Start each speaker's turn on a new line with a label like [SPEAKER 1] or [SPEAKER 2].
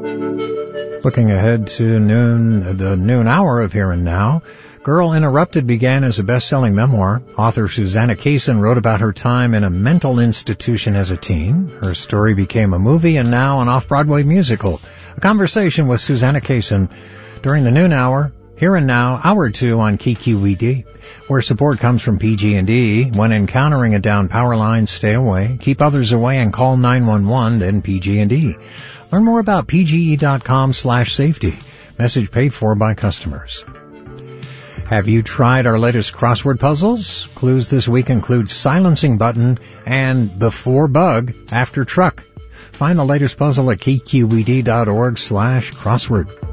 [SPEAKER 1] Looking ahead to the noon hour of Here and Now, Girl Interrupted began as a best-selling memoir. Author Susanna Kaysen wrote about her time in a mental institution as a teen. Her story became a movie and now an off-Broadway musical. A conversation with Susanna Kaysen during the noon hour, Here and Now, Hour 2 on KQED, where support comes from PG&E. When encountering a down power line, stay away, keep others away, and call 911, then PG&E. Learn more about pge.com/safety. Message paid for by customers. Have you tried our latest crossword puzzles? Clues this week include silencing button and before bug, after truck. Find the latest puzzle at kqed.org/crossword.